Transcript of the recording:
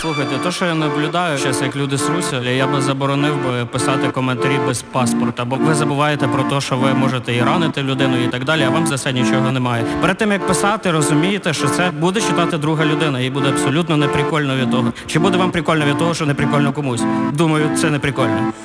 Слухайте, то, що я наблюдаю, зараз як люди сруться, я би заборонив би писати коментарі без паспорта, бо ви забуваєте про те, що ви можете і ранити людину і так далі, а вам за це нічого немає. Перед тим, як писати, розумієте, що це буде читати друга людина, і буде абсолютно неприкольно від того. Чи буде вам прикольно від того, що неприкольно комусь? Думаю, це неприкольно.